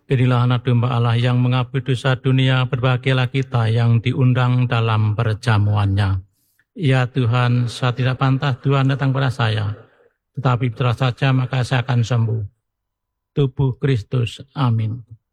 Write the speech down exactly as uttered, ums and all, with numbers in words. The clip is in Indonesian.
Inilah anak domba Allah yang menghapus dosa dunia, berbahagialah kita yang diundang dalam perjamuannya. Ya Tuhan, saya tidak pantas Tuhan datang pada saya, tetapi bicara saja maka saya akan sembuh. Tubuh Kristus, amin.